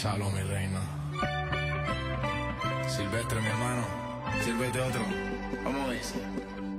Salud, mi reina. Silvestre, mi hermano. Sírvete otro. Vamos a ver.